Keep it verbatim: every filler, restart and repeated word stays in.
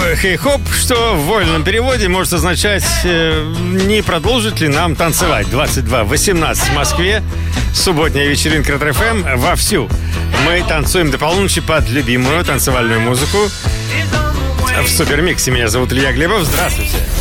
хей-хоп, что в вольном переводе может означать э, не продолжит ли нам танцевать. двадцать два восемнадцать в Москве. Субботняя вечеринка Ретро-эф эм вовсю. Мы танцуем до полуночи под любимую танцевальную музыку в Супермиксе. Меня зовут Илья Глебов. Здравствуйте.